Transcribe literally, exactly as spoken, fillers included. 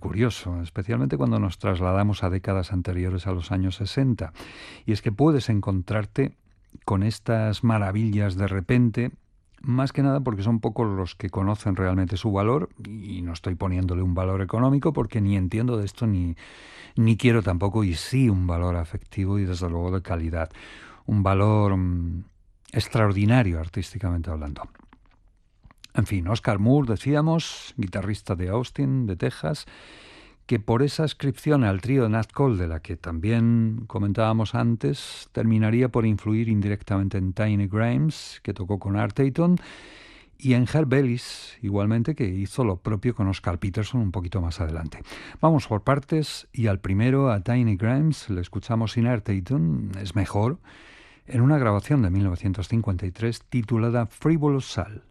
curioso, especialmente cuando nos trasladamos a décadas anteriores a los años sesenta. Y es que puedes encontrarte con estas maravillas de repente, más que nada porque son pocos los que conocen realmente su valor, y no estoy poniéndole un valor económico porque ni entiendo de esto ni, ni quiero tampoco, y sí un valor afectivo y desde luego de calidad. Un valor mm, extraordinario artísticamente hablando. En fin, Oscar Moore, decíamos, guitarrista de Austin, de Texas, que por esa inscripción al trío de Nat Cole, de la que también comentábamos antes, terminaría por influir indirectamente en Tiny Grimes, que tocó con Art Tatum, y en Herb Ellis, igualmente, que hizo lo propio con Oscar Peterson un poquito más adelante. Vamos por partes, y al primero, a Tiny Grimes, le escuchamos sin Art Tatum, es mejor, en una grabación de mil novecientos cincuenta y tres titulada Frivolous Sal.